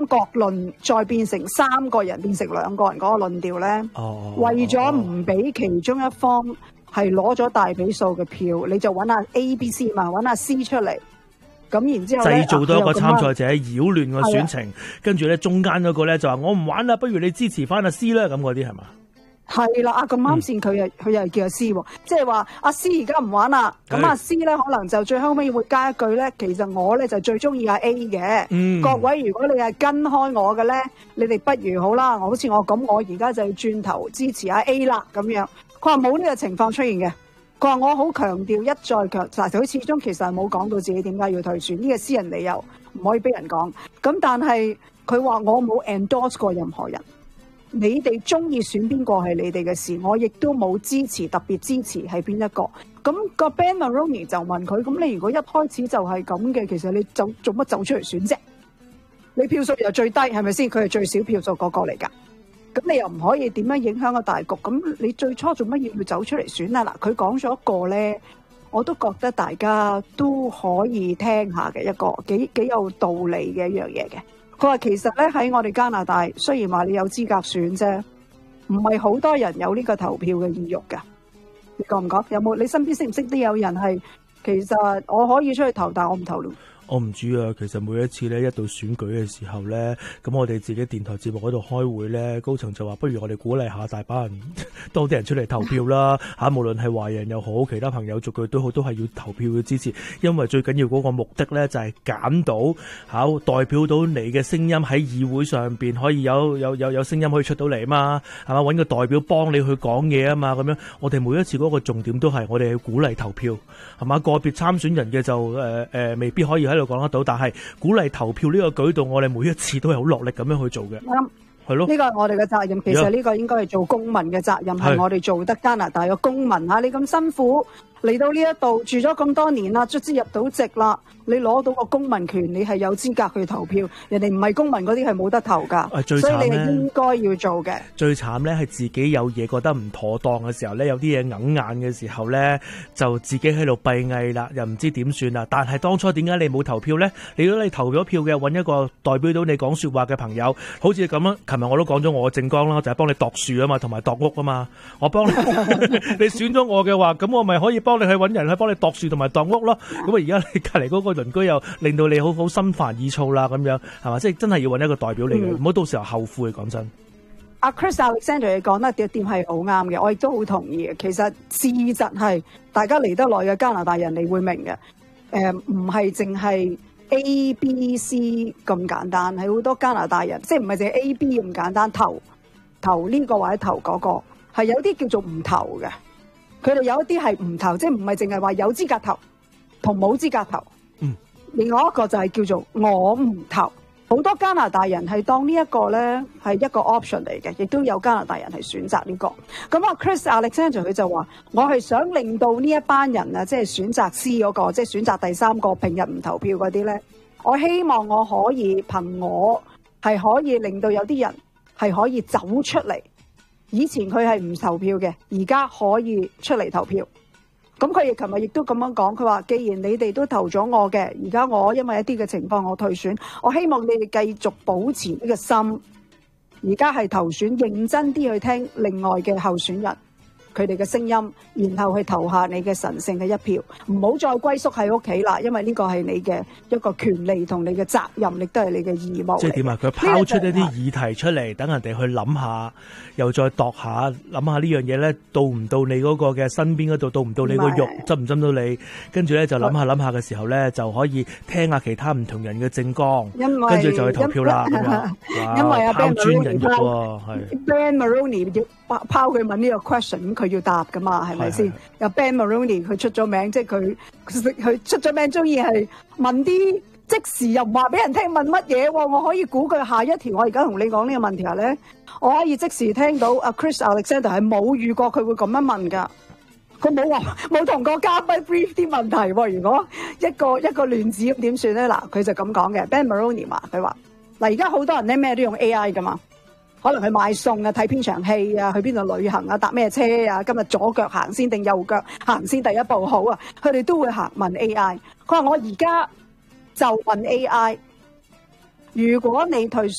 國論再變成3個人變成2個人嗰個論調咧，為咗唔俾其中一方係攞咗大比數嘅票，你就揾下 A、B、C 嘛，揾下 C 出嚟。咁然之後製造多一個參賽者，擾亂個選情，跟住咧中間嗰個咧就話我唔玩啦，不如你支持翻阿 C 啦，咁嗰啲係嘛？ 係啦，咁啱先佢又叫阿 C 喎，即係話阿 C 而家唔玩啦，咁阿 C 咧可能就最後尾會加一句咧，其實我咧就最中意阿 A 嘅，各位如果你係跟開我嘅咧，你哋不如好啦，好似我咁，我而家就要轉頭支持阿 A 啦咁樣。佢話冇呢個情況出現嘅。佢話我好強調一再強，但係佢始終其實係冇講到自己點解要退選，呢個私人理由唔可以俾人講。咁但係佢話我冇 endorse 過任何人，你哋中意選邊個係你哋嘅事，我亦都冇支持特別支持係邊一個。咁個 Ben Mulroney 就問佢：咁你如果一開始就係咁嘅，其實你做乜走出嚟選啫？你票數又最低係咪先？佢係最少票數個嚟㗎。咁你又唔可以點樣影響個大局？咁你最初做乜要走出嚟選啊？嗱，佢講咗一個咧，我都覺得大家都可以聽下嘅一個幾有道理嘅一樣嘢嘅。佢話其實咧喺我哋加拿大，雖然話你有資格選啫，唔係好多人有呢個投票嘅意欲㗎。你覺唔覺？有冇？你身邊識唔識啲有人係其實我可以出去投，但我唔投咯。 我唔知啊，其實每一次咧一到選舉嘅時候咧，咁我哋自己電台節目嗰度開會咧，高層就話不如我哋鼓勵下大把人多啲人出嚟投票啦嚇，無論係華人又好，其他朋友族佢都好，都係要投票去支持，因為最緊要嗰個目的咧就係揀到代表到你嘅聲音喺議會上邊可以有聲音可以出到嚟啊嘛，係嘛，揾個代表幫你去講嘢啊嘛，咁樣我哋每一次嗰個重點都係我哋去鼓勵投票，係嘛，個別參選人嘅就未必可以喺講得到，但係鼓勵投票呢個舉動，我哋每一次都係好落力咁樣去做嘅。啱，係咯，呢個係我哋嘅責任。其實呢個應該係做公民嘅責任，係我哋做得加拿大嘅公民嚇。你咁辛苦嚟到呢一度住咗咁多年啦，卒之入到籍啦，你攞到個公民權，你係有資格去投票。人哋唔係公民嗰啲係冇得投㗎，所以你係應該要做嘅。最慘咧係自己有嘢覺得唔妥當嘅時候咧，有啲嘢硬眼嘅時候咧，就自己喺度閉翳啦，又唔知點算啦。但係當初點解你冇投票咧？如果你投咗票嘅，揾一個代表到你講説話嘅朋友，好似咁樣。琴日我都講咗我嘅政綱啦，就係幫你度樹啊嘛，同埋度屋啊嘛。我幫你，你選咗我嘅話，咁我咪可以幫你去揾人去幫你度樹同埋度屋咯。咁啊，而家你隔離嗰個鄰居又令到你好心煩意躁啦，咁樣係嘛？即係真係要揾一個代表你嘅，唔好到時候後悔。講真，阿 Chris Alexander 你講得點係好啱嘅，我亦都好同意嘅。其實事實係大家嚟得耐嘅加拿大人，你會明嘅。唔係淨係 A、B、C 咁簡單，係好多加拿大人，即係唔係淨係 A、B 咁簡單，投呢個或者投嗰個，係有啲叫做唔投嘅。佢哋有一啲係唔投，即係唔係淨係話有資格投同冇資格投。另外一個就係叫做我唔投。好多加拿大人係當呢一個咧係一個 option 嚟嘅，亦都有加拿大人係選擇呢個。咁啊 Chris Alexander 佢就話：我係想令到呢一班人啊，即係選擇 C 嗰個，即係選擇第3個平日唔投票嗰啲咧，我希望我可以憑我係可以令到有啲人係可以走出嚟。以前佢係唔投票嘅，而家可以出嚟投票。咁佢亦琴日亦都咁樣講，佢話：既然你哋都投咗我嘅，而家我因為一啲嘅情況我退選，我希望你哋繼續保持呢個心。而家係投選，認真啲去聽另外嘅候選人佢哋嘅聲音，然後去投下你嘅神聖嘅一票，唔好再歸宿喺屋企啦，因為呢個係你嘅一個權利同你嘅責任，亦都係你嘅義務。即係點啊？佢拋出一啲議題出嚟，等人哋去諗下，又再度下，諗下呢樣嘢咧，到唔到你嗰個嘅身邊嗰度，到唔到你個肉，針唔針到你？跟住咧就諗下嘅時候咧，就可以聽下其他唔同人嘅政綱，跟住就去投票啦。因為阿 Ben Mulroney 要拋佢問呢個 question。佢要答噶嘛，係咪先？有 Ben Mulroney 佢出咗名，即係佢出咗名，中意係問啲即時又唔話俾人聽問乜嘢。我可以估佢下一條。我而家同你講呢個問題咧，我可以即時聽到阿 Chris Alexander 係冇遇過佢會咁樣問噶。佢冇同個嘉賓 brief 啲問題。如果一個亂子咁點算咧？嗱，佢就咁講嘅。Ben Mulroney 話佢話嗱，而家好多人咧咩都用 AI 噶嘛。可能去買餸啊，睇邊場戲啊，去邊度旅行啊，搭咩車啊，今日左腳行先定右腳行先第一步好啊，佢哋都會問 AI。佢話我而家就問 AI，如果你退